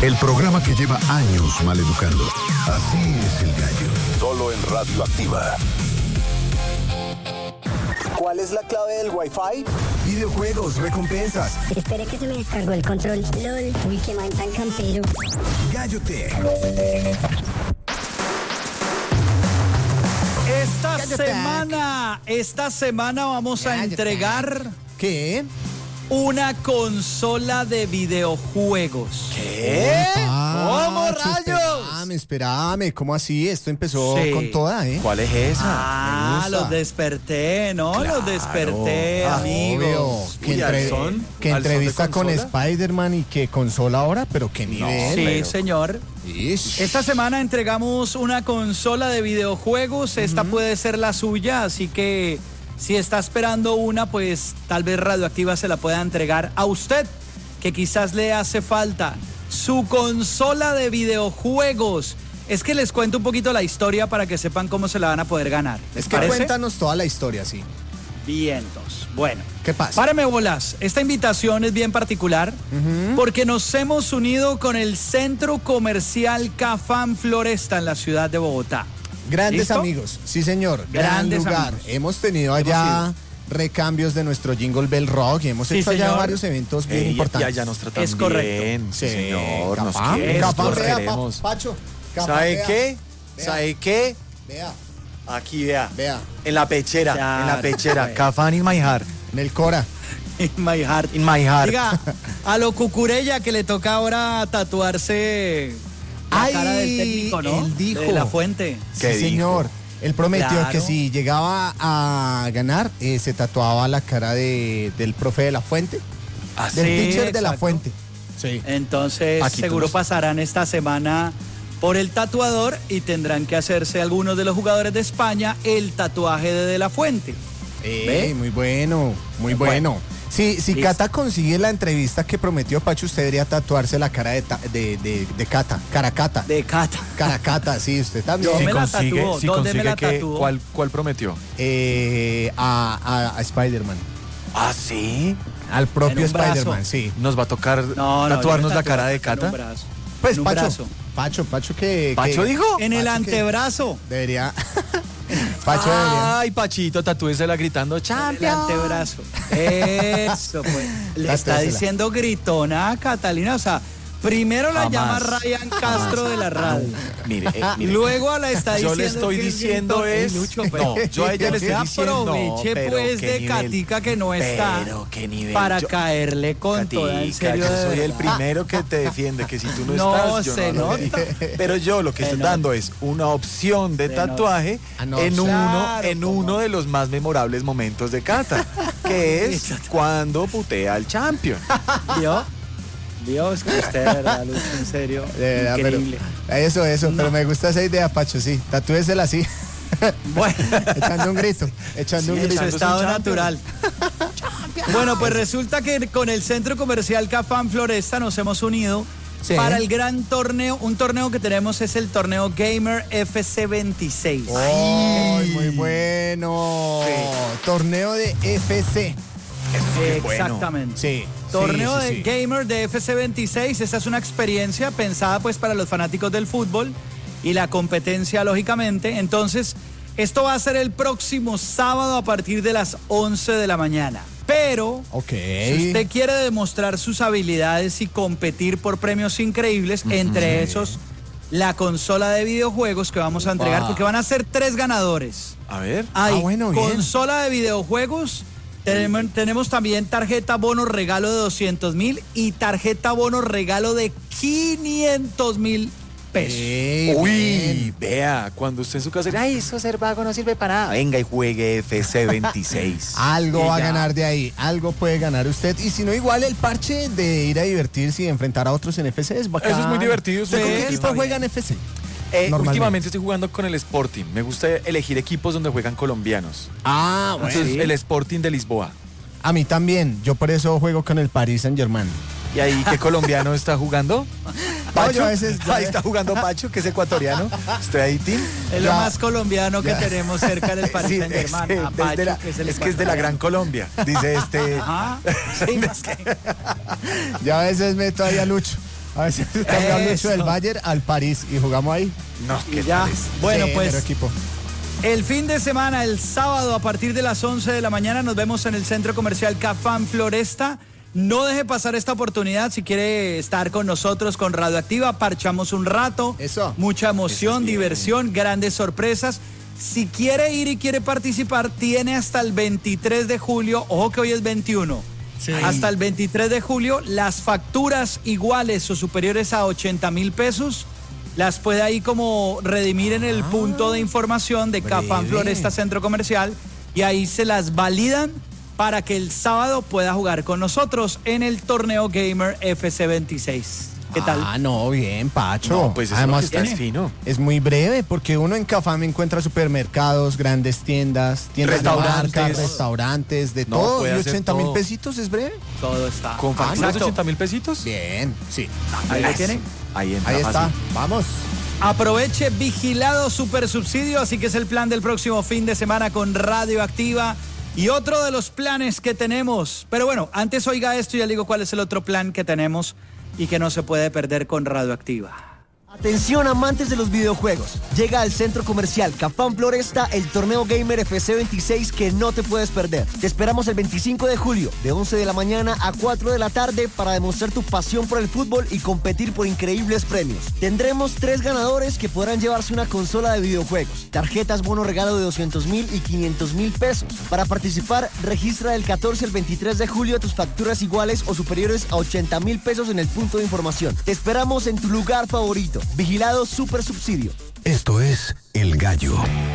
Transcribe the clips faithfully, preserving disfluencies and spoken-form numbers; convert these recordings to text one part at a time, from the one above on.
El programa que lleva años maleducando. Así es el gallo. Solo en Radioactiva. ¿Cuál es la clave del Wi-Fi? Videojuegos, recompensas. Espere que se me descargó el control. LOL. Uy, qué man tan campero. Gallo Tech. Esta semana, esta semana vamos a entregar... ¿Qué? Una consola de videojuegos. ¿Qué? Ah, ¿Cómo, rayos? Espérame, espérame, ¿cómo así? Esto empezó Sí. con toda, ¿eh? ¿Cuál es esa? Ah, los desperté, ¿no? Claro. Los desperté, Ah, amigos. obvio. Que, Uy, entre- ¿al son? que ¿Al son de entrevista con consola? Spider-Man y que consola ahora, pero qué nivel. Sí, pero- señor. Ish. Esta semana entregamos una consola de videojuegos. Esta puede ser la suya, así que si está esperando una, pues tal vez Radioactiva se la pueda entregar a usted, que quizás le hace falta su consola de videojuegos. Es que les cuento un poquito la historia para que sepan cómo se la van a poder ganar. ¿Les Es que parece? cuéntanos toda la historia, sí. Vientos. Bueno. ¿Qué pasa? Páreme bolas. Esta invitación es bien particular porque nos hemos unido con el Centro Comercial Cafam Floresta en la ciudad de Bogotá. Grandes ¿Listo? amigos, sí señor, gran Grandes lugar. amigos. Hemos tenido Hemos allá recambios de nuestro Jingle Bell Rock y hemos Sí, hecho allá señor. varios eventos bien Ey, y importantes. allá nos tratan Es correcto. bien. Sí, Sí, señor, nos Cafam, quieren, Cafam, nos vea, queremos. pa- Pacho, Cafam, ¿Sabe vea, qué? Vea. ¿Sabe qué? Vea, Aquí, vea. vea, En la pechera, Claro. en la pechera. Cafán in my heart. Melcora. In my heart. In my heart. Diga, a lo Cucurella que le toca ahora tatuarse la Ay, cara del técnico, ¿no? él dijo. De la Fuente. Sí, ¿Qué dijo? señor. Él prometió Claro. que si llegaba a ganar, eh, se tatuaba la cara de, del profe de la Fuente, Así. del Sí, teacher de la exacto. Fuente. Sí. Entonces, Aquí seguro todos- pasarán esta semana por el tatuador y tendrán que hacerse algunos de los jugadores de España el tatuaje de De La Fuente. Ey, ¿Ve? muy bueno, muy Bueno. bueno. Sí, si Listo. Cata consigue la entrevista que prometió Pacho, usted debería tatuarse la cara de, ta- de, de, de Cata, Caracata. De Cata. Caracata, sí, usted también. Yo Si me la consigue, tatuó. si ¿Dónde me consigue la que, tatuó? ¿cuál, ¿Cuál prometió? Eh, a a- a Spider-Man. ¿Ah, sí? Al propio En un brazo. Spider-Man, sí. Nos va a tocar No, no, tatuarnos yo me la cara tatué de en Cata. un brazo. Pues En un Pacho, brazo. Pacho, Pacho que... ¿Pacho que- dijo? En el Pacho que- antebrazo. Debería... Pacho debería... Ay, Pachito, tatúesela gritando En el champion. antebrazo. Eso, pues. Le está Tatúesela. diciendo gritona a Catalina. O sea, primero la Jamás. llama Ryan Castro de la radio. Mire, eh, mire. Luego la está Yo diciendo. le estoy que es diciendo gritona. Ey, es... Lucho, pero- no, yo a ella le Se estoy diciendo... aproveche, no, pero pues, qué de nivel, Katica que no está Pero qué nivel. para Yo- caerle con toda, en Katica, serio. yo de soy el verdad. primero que te defiende, que si tú no, No, estás, yo se no lo nota. haría. Pero yo lo que Se estoy nota. dando es una opción de Se tatuaje Ah, no, en, uno, claro, en cómo. uno de los más memorables momentos de Cata, que es cuando putea al champion. ¿Vio? Dios, que usted, de verdad, Lucho, en serio. De verdad, pero- Increíble. Eso, eso, No. pero me gusta esa idea, Pacho, sí. Tatúesela así, Bueno. echando un grito, echando Sí, un en grito. su es un estado champion. natural. Bueno, pues resulta que con el Centro Comercial Cafam Floresta nos hemos unido Sí. para el gran torneo. Un torneo que tenemos es el torneo Gamer F C veintiséis. ¡Ay, muy bueno! Torneo de F C. Exactamente. Sí. Torneo sí, sí, de sí. Gamer de F C veintiséis. Esta es una experiencia pensada pues para los fanáticos del fútbol y la competencia, lógicamente. Entonces, esto va a ser el próximo sábado a partir de las once de la mañana. Pero, Ok. si usted quiere demostrar sus habilidades y competir por premios increíbles, entre esos, la consola de videojuegos que vamos a entregar, Wow. porque van a ser tres ganadores. A ver. Hay Ah, bueno, bien. consola de videojuegos, tenemos, tenemos también tarjeta bono regalo de doscientos mil y tarjeta bono regalo de quinientos mil pesos. Ey, Uy, bien. vea, cuando usted en su casa dice, ay, eso ser vago no sirve para nada. Venga y juegue F C veintiséis. Algo Y va a ya. ganar de ahí, algo puede ganar usted. Y si no, igual el parche de ir a divertirse y enfrentar a otros en F C es bacán. Eso es muy divertido. ¿Usted con Sí, qué está equipo bien. juega en F C? Eh, Normalmente. últimamente estoy jugando con el Sporting. Me gusta elegir equipos donde juegan colombianos. Ah, Entonces, el Sporting de Lisboa. A mí también. Yo por eso juego con el Paris Saint-Germain. ¿Y ahí qué colombiano está jugando? Pacho. yo a veces- yo- Ahí está jugando Pacho, que es ecuatoriano. Estoy ahí, Tim. Es lo Ya. más colombiano que Ya. tenemos cerca del Paris Sí, Saint-Germain. es, a es Pacho, de la, que es el es que es de la Gran ecuatoriano. Colombia, dice este. Ajá. Sí, Yo a veces meto ahí a Lucho. A veces cambiamos mucho del Bayern al París y jugamos ahí. No, qué Ya. tal es. Bueno, Sí, pues mero equipo. el fin de semana, el sábado a partir de las once de la mañana, nos vemos en el Centro Comercial Cafam Floresta. No deje pasar esta oportunidad si quiere estar con nosotros con Radioactiva. Parchamos un rato. Eso. Mucha emoción, diversión, grandes sorpresas. Si quiere ir y quiere participar, tiene hasta el veintitrés de julio. Ojo que hoy es veintiuno. Sí. Hasta el veintitrés de julio, las facturas iguales o superiores a ochenta mil pesos las puede ahí como redimir en el ah, punto de información de Cafam Floresta Centro Comercial y ahí se las validan para que el sábado pueda jugar con nosotros en el torneo Gamer F C veintiséis. ¿Qué tal? Ah, no, bien, Pacho. No, pues eso además está es fino. Es muy breve porque uno en Cafam encuentra supermercados, grandes tiendas, tiendas Restaurantes. de marca, restaurantes, de No, todo. puede Y hacer ochenta mil todo. pesitos es breve. Todo está. ¿Con facturas de Exacto. ochenta mil pesitos? Bien, sí. Ahí lo tienen. Ahí entra Ahí está. fácil. Vamos. Aproveche vigilado super subsidio, así que es el plan del próximo fin de semana con Radioactiva y otro de los planes que tenemos. Pero bueno, antes oiga esto y ya le digo cuál es el otro plan que tenemos y que no se puede perder con Radioactiva. Atención amantes de los videojuegos, llega al Centro Comercial Cafam Floresta el torneo Gamer F C veintiséis que no te puedes perder. Te esperamos el veinticinco de julio de once de la mañana a cuatro de la tarde para demostrar tu pasión por el fútbol y competir por increíbles premios. Tendremos tres ganadores que podrán llevarse una consola de videojuegos, tarjetas bono regalo de doscientos mil y quinientos mil pesos. Para participar, registra del catorce al veintitrés de julio tus facturas iguales o superiores a ochenta mil pesos en el punto de información. Te esperamos en tu lugar favorito. Vigilado Super Subsidio. Esto es El Gallo.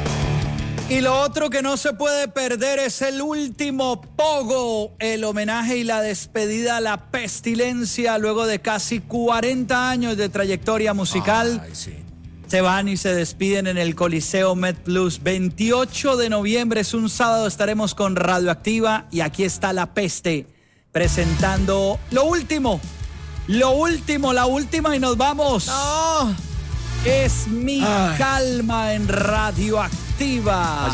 Y lo otro que no se puede perder es el último pogo, el homenaje y la despedida a la Pestilencia luego de casi cuarenta años de trayectoria musical. Ay, sí. Se van y se despiden en el Coliseo MedPlus. veintiocho de noviembre es un sábado, estaremos con Radioactiva y aquí está La Peste presentando lo último. Lo último, la última y nos vamos. No. Es Mi Ay. Calma en Radioactiva.